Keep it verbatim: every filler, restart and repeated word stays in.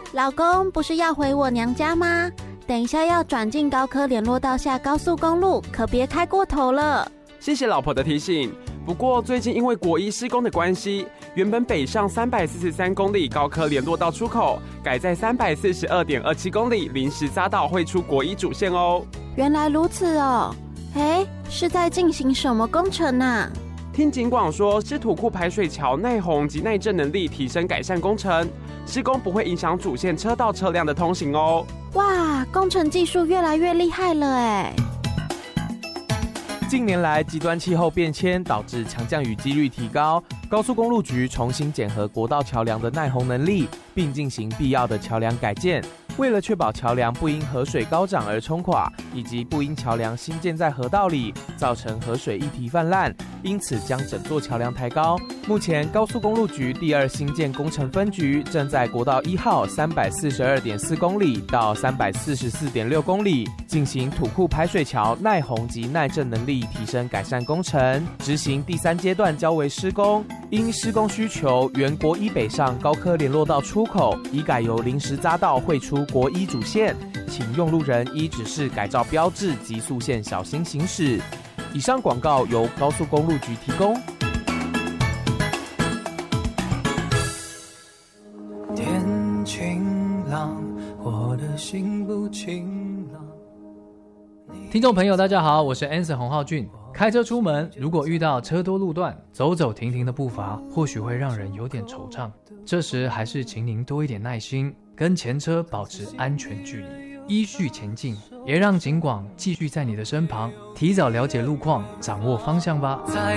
老公，不是要回我娘家吗？等一下要转进高科联络道下高速公路，可别开过头了。 谢谢老婆的提醒。不过最近因为国一施工的关系，原本北上三百四十三公里高科联络道出口，改在三百四十二点二七公里临时匝道会出国一主线哦。 原来如此哦。哎，是在进行什么工程啊？ 听警广说是土库排水桥耐洪及耐震能力提升改善工程，施工不会影响主线车道车辆的通行哦。 哇，工程技术越来越厉害了哎。 近年来，极端气候变迁导致强降雨几率提高，高速公路局重新检核国道桥梁的耐洪能力，并进行必要的桥梁改建。为了确保桥梁不因河水高涨而冲垮，以及不因桥梁新建在河道里造成河水议题泛滥，因此将整座桥梁抬高。目前高速公路局第二新建工程分局正在国道一号三百四十二点四公里到三百四十四点六公里进行土库排水桥耐洪及耐震能力提升改善工程，执行第三阶段交围施工。因施工需求，原国一北上高科联络道出口已改由临时匝道汇出国一主线，请用路人依指示改照标志及速线小心行驶。以上广告由高速公路局提供。 天晴朗，我的心不晴朗。 听众朋友大家好，我是 Anson 洪浩俊。开车出门，如果遇到车多路段，走走停停的步伐或许会让人有点惆怅，这时还是请您多一点耐心，跟前车保持安全距离，依序前进，也让警广继续在你的身旁，提早了解路况，掌握方向吧。